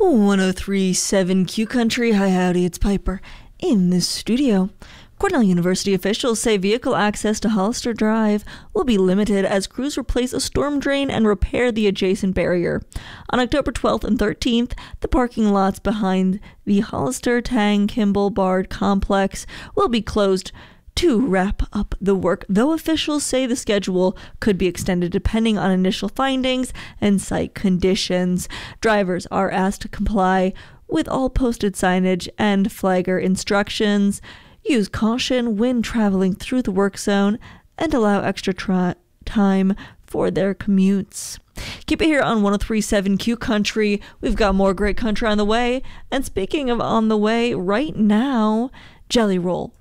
1037 Q Country. Hi, howdy, it's Piper in the studio. Cornell University officials say vehicle access to Hollister Drive will be limited as crews replace a storm drain and repair the adjacent barrier. On October 12th and 13th, the parking lots behind the Hollister Tang Kimball Bard complex will be closed to wrap up the work, though officials say the schedule could be extended depending on initial findings and site conditions. Drivers are asked to comply with all posted signage and flagger instructions, use caution when traveling through the work zone, and allow extra time for their commutes. Keep it here on 1037 Q Country. We've got more great country on the way. And speaking of on the way, right now, Jelly Roll